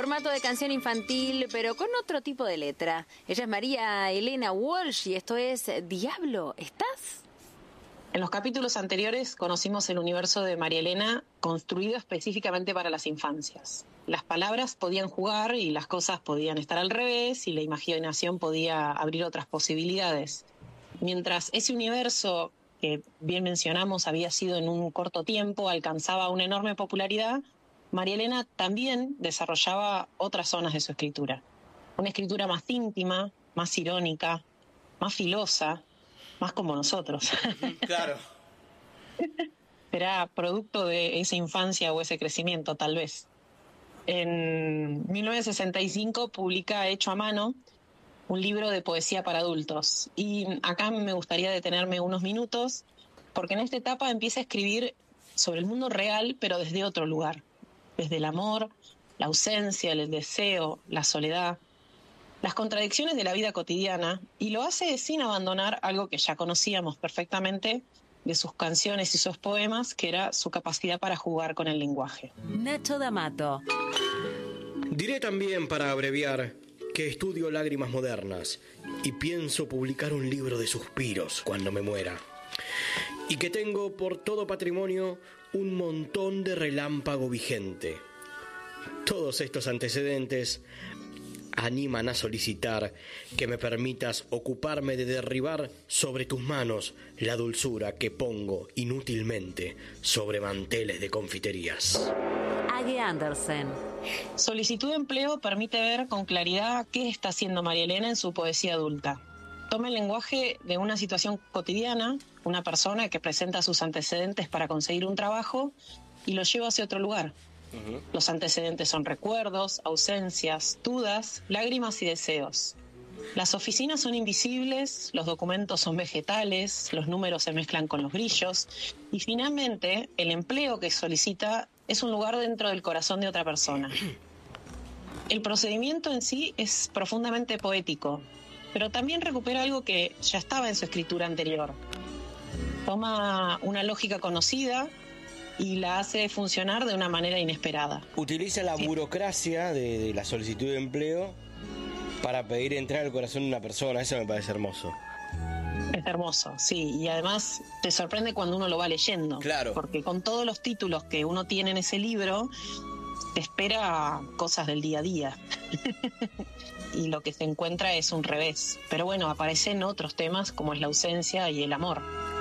formato de canción infantil, pero con otro tipo de letra. Ella es María Elena Walsh y esto es Diablo, ¿estás? En los capítulos anteriores conocimos el universo de María Elena construido específicamente para las infancias. Las palabras podían jugar y las cosas podían estar al revés y la imaginación podía abrir otras posibilidades. Mientras ese universo, que bien mencionamos había sido en un corto tiempo, alcanzaba una enorme popularidad, María Elena también desarrollaba otras zonas de su escritura. Una escritura más íntima, más irónica, más filosa, más como nosotros. Claro. Era producto de esa infancia o ese crecimiento, tal vez. En 1965 publica Hecho a Mano, un libro de poesía para adultos. Y acá me gustaría detenerme unos minutos, porque en esta etapa empieza a escribir sobre el mundo real, pero desde otro lugar. Desde el amor, la ausencia, el deseo, la soledad, las contradicciones de la vida cotidiana, y lo hace sin abandonar algo que ya conocíamos perfectamente de sus canciones y sus poemas, que era su capacidad para jugar con el lenguaje. Nacho D'Amato. Diré también, para abreviar, que estudio lágrimas modernas y pienso publicar un libro de suspiros cuando me muera. Y que tengo por todo patrimonio un montón de relámpago vigente. Todos estos antecedentes animan a solicitar que me permitas ocuparme de derribar sobre tus manos la dulzura que pongo inútilmente sobre manteles de confiterías. Age Andersen. Solicitud de empleo permite ver con claridad qué está haciendo María Elena en su poesía adulta. Toma el lenguaje de una situación cotidiana, una persona que presenta sus antecedentes para conseguir un trabajo y lo lleva hacia otro lugar. Los antecedentes son recuerdos, ausencias, dudas, lágrimas y deseos. Las oficinas son invisibles, los documentos son vegetales, los números se mezclan con los grillos y finalmente el empleo que solicita es un lugar dentro del corazón de otra persona. El procedimiento en sí es profundamente poético, pero también recupera algo que ya estaba en su escritura anterior. Toma una lógica conocida y la hace funcionar de una manera inesperada. Utiliza la burocracia de la solicitud de empleo para pedir entrar al corazón de una persona. Eso me parece hermoso. Es hermoso, sí, y además te sorprende cuando uno lo va leyendo. Claro. Porque con todos los títulos que uno tiene en ese libro, te espera cosas del día a día. Y lo que se encuentra es un revés. Pero bueno, aparecen otros temas como es la ausencia y el amor.